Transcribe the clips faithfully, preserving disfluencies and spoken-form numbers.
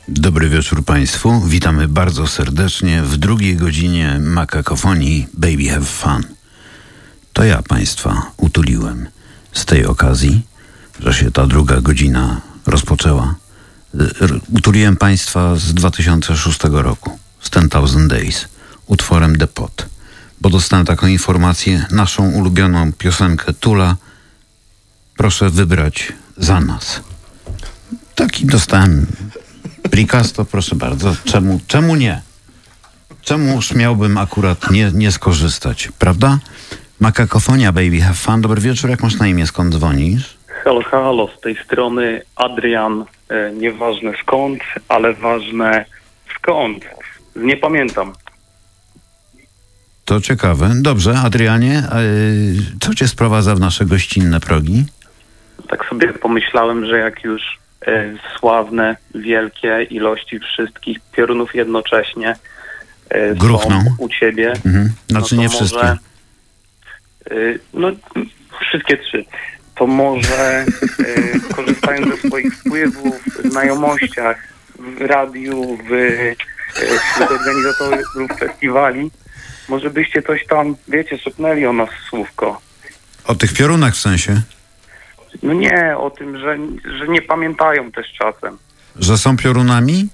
Dobry wieczór Państwu. Witamy bardzo serdecznie w drugiej godzinie Makakofonii Baby Have Fun. To ja Państwa utuliłem z tej okazji, że się ta druga godzina rozpoczęła. Utuliłem Państwa z dwa tysiące szóstego roku, z Ten Thousand Days, utworem The Pot, bo dostałem taką informację, naszą ulubioną piosenkę Tula proszę wybrać za nas. Taki dostałem prikaz, to proszę bardzo, czemu, czemu nie? Czemuż miałbym akurat nie, nie skorzystać, prawda? Makakofonia Baby Have Fun. Dobry wieczór, jak masz na imię, skąd dzwonisz? Halo, halo, z tej strony Adrian, e, nieważne skąd, ale ważne skąd. Nie pamiętam. To ciekawe. Dobrze, Adrianie, e, co cię sprowadza w nasze gościnne progi? Tak sobie pomyślałem, że jak już e, sławne, wielkie ilości wszystkich piorunów jednocześnie e, Gruchną. są u ciebie. Mhm. Znaczy no nie może, wszystkie. E, no, wszystkie trzy. To może e, korzystając ze swoich wpływów, w znajomościach, w radiu, w, e, wśród organizatorów festiwali, może byście coś tam, wiecie, szepnęli o nas słówko. O tych piorunach w sensie? No nie, o tym, że, że nie pamiętają też czasem. Że są piorunami?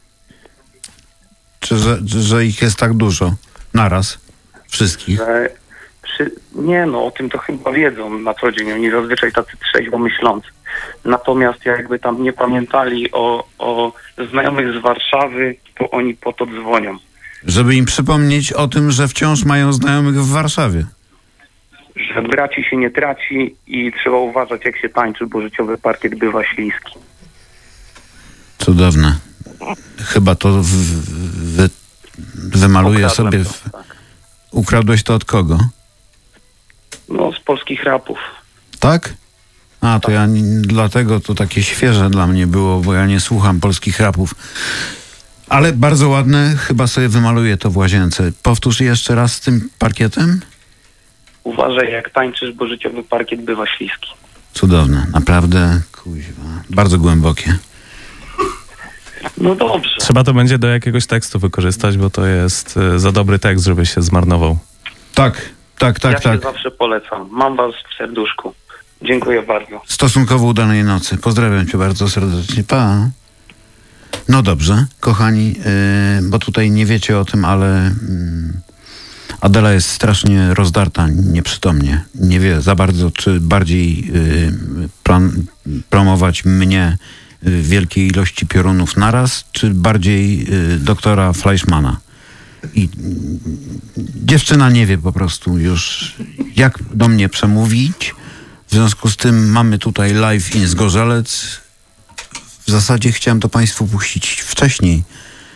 Czy że, że ich jest tak dużo? Naraz? Wszystkich? Że przy, nie no, o tym to chyba wiedzą na co dzień. Oni zazwyczaj tacy trzeźwo myślący. Natomiast jakby tam nie pamiętali o, o znajomych z Warszawy, to oni po to dzwonią. Żeby im przypomnieć o tym, że wciąż mają znajomych w Warszawie. Że braci się nie traci i trzeba uważać, jak się tańczy, bo życiowy parkiet bywa śliski. Cudowne. Chyba to w, wy, wymaluję Ukradłem sobie. to, W, tak. Ukradłeś to od kogo? No, z polskich rapów. Tak? A, to ja nie, dlatego to takie świeże dla mnie było, bo ja nie słucham polskich rapów. Ale bardzo ładne, chyba sobie wymaluję to w łazience. Powtórz jeszcze raz z tym parkietem? Uważaj, jak tańczysz, bo życiowy parkiet bywa śliski. Cudowne, naprawdę, kuźwa, bardzo głębokie. No dobrze. Trzeba to będzie do jakiegoś tekstu wykorzystać, bo to jest y, za dobry tekst, żeby się zmarnował. Tak, tak, tak, ja tak. się zawsze polecam. Mam was w serduszku. Dziękuję bardzo. Stosunkowo udanej nocy. Pozdrawiam cię bardzo serdecznie. Pa. No dobrze, kochani, yy, bo tutaj nie wiecie o tym, ale yy, Adela jest strasznie rozdarta, nieprzytomnie. Nie wie za bardzo, czy bardziej yy, plan, promować mnie w wielkiej ilości piorunów naraz, czy bardziej yy, doktora Fleischmana. I yy, dziewczyna nie wie po prostu już, jak do mnie przemówić. W związku z tym mamy tutaj live in Zgorzelec. W zasadzie chciałem to Państwu puścić wcześniej,